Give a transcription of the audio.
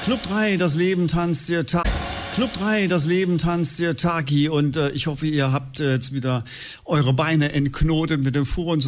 Club 3, das Leben tanzt hier Club 3, das Leben tanzt hier Taki und ich hoffe, ihr habt jetzt wieder eure Beine entknotet mit dem Fuhr und so.